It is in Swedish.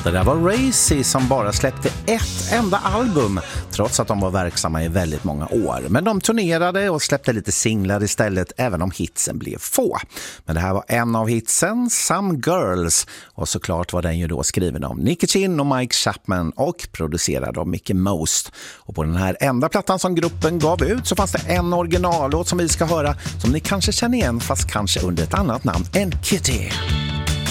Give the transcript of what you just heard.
Det där var Racy som bara släppte ett enda album trots att de var verksamma i väldigt många år. Men de turnerade och släppte lite singlar istället, även om hitsen blev få. Men det här var en av hitsen, Some Girls. Och såklart var den ju då skriven av Nicky Chinn och Mike Chapman och producerad av Micke Most. Och på den här enda plattan som gruppen gav ut så fanns det en originallåt som vi ska höra som ni kanske känner igen, fast kanske under ett annat namn än Kitty.